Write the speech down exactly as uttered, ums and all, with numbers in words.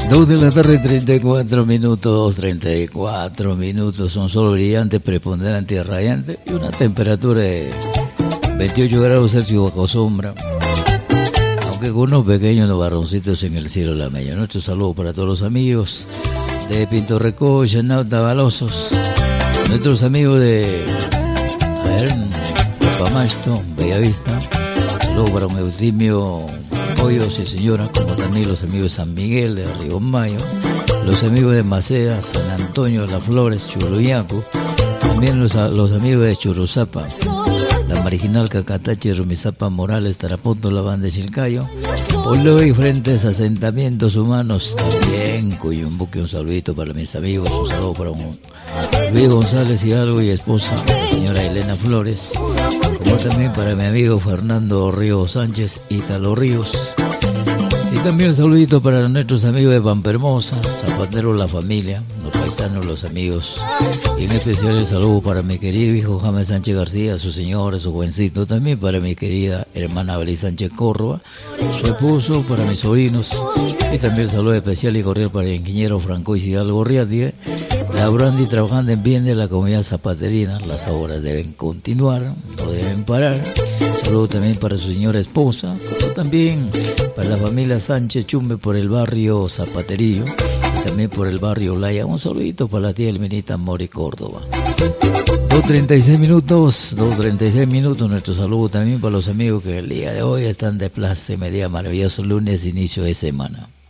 Dos de la tarde, treinta y cuatro minutos, treinta y cuatro minutos, un sol brillante, preponderante y radiante y una temperatura de veintiocho grados Celsius bajo sombra, aunque con unos pequeños nubarroncitos en el cielo de la media. Nuestro saludo para todos los amigos de Pinto Recocha, Nauta Balosos, nuestros amigos de a ver, Pamasto, Bellavista, saludo para un Eutimio Hoyos y señora, como también los amigos de San Miguel, de Río Mayo, los amigos de Macea, San Antonio, Las Flores, Chuluyacu, también los, los amigos de Churuzapa, la Marginal, Cacatache, Rumizapa, Morales, Tarapoto, La Banda de Chilcayo, Polo y frentes asentamientos humanos, también Cuyumbuque, un saludito para mis amigos, un saludo para un Luis González Hidalgo y esposa, la señora Elena Flores, como también para mi amigo Fernando Ríos Sánchez, Ítalo Ríos, y también un saludito para nuestros amigos de Pampermosa, Zapatero, la familia, los paisanos, los amigos, y en especial el saludo para mi querido hijo James Sánchez García, su señora, su jovencito, también para mi querida hermana Belis Sánchez Córdoba, su esposo, para mis sobrinos, y también el saludo especial y cordial para el ingeniero Franco Hidalgo Riatie, laborando y trabajando en bien de la comunidad zapaterina. Las obras deben continuar, no deben parar. Saludo también para su señora esposa, como también para la familia Sánchez Chumbe por el barrio Zapaterillo y también por el barrio Laya. Un saludito para la tía Elminita Mori Córdoba. dos treinta y seis minutos, dos treinta y seis minutos. Nuestro saludo también para los amigos que el día de hoy están de place media maravilloso lunes, inicio de semana.